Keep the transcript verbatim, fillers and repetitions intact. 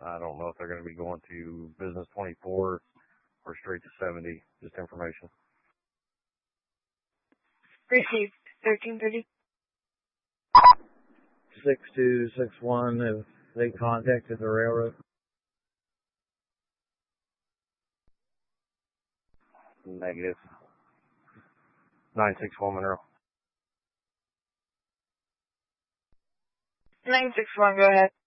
I don't know if they're going to be going to Business twenty-four or straight to seventy. Just information. Received. thirteen thirty. six two six one, have they contacted the railroad? Negative. nine six one Monroe. nine six one, go ahead.